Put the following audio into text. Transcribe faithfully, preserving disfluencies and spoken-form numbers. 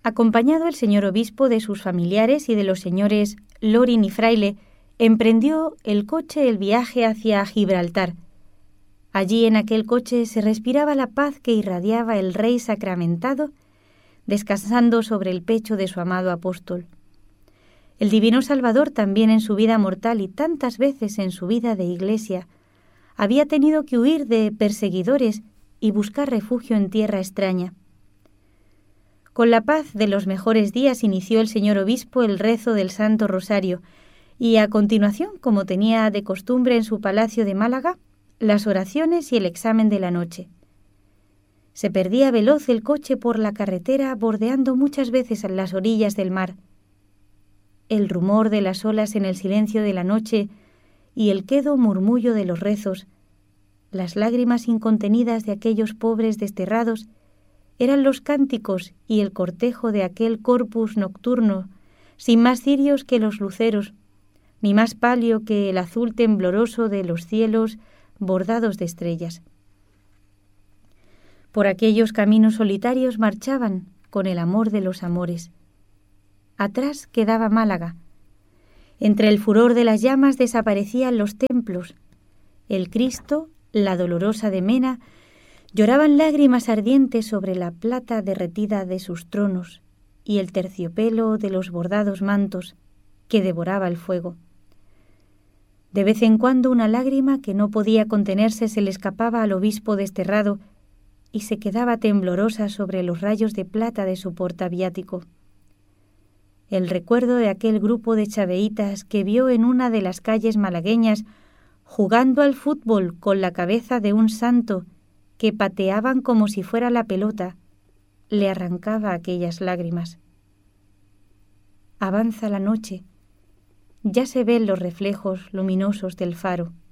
Acompañado el señor obispo de sus familiares y de los señores Lorin y Fraile, emprendió el coche el viaje hacia Gibraltar. Allí en aquel coche se respiraba la paz que irradiaba el Rey sacramentado, descansando sobre el pecho de su amado apóstol. El divino Salvador también en su vida mortal y tantas veces en su vida de iglesia había tenido que huir de perseguidores y buscar refugio en tierra extraña. Con la paz de los mejores días inició el señor obispo el rezo del Santo Rosario y a continuación, como tenía de costumbre en su palacio de Málaga, las oraciones y el examen de la noche. Se perdía veloz el coche por la carretera, bordeando muchas veces las orillas del mar. El rumor de las olas en el silencio de la noche y el quedo murmullo de los rezos, las lágrimas incontenidas de aquellos pobres desterrados, eran los cánticos y el cortejo de aquel corpus nocturno, sin más cirios que los luceros, ni más palio que el azul tembloroso de los cielos bordados de estrellas. Por aquellos caminos solitarios marchaban con el amor de los amores. Atrás quedaba Málaga. Entre el furor de las llamas desaparecían los templos. El Cristo, la dolorosa de Mena, lloraban lágrimas ardientes sobre la plata derretida de sus tronos y el terciopelo de los bordados mantos que devoraba el fuego. De vez en cuando una lágrima que no podía contenerse se le escapaba al obispo desterrado y se quedaba temblorosa sobre los rayos de plata de su portaviático. El recuerdo de aquel grupo de chaveitas que vio en una de las calles malagueñas jugando al fútbol con la cabeza de un santo que pateaban como si fuera la pelota, le arrancaba aquellas lágrimas. Avanza la noche, ya se ven los reflejos luminosos del faro.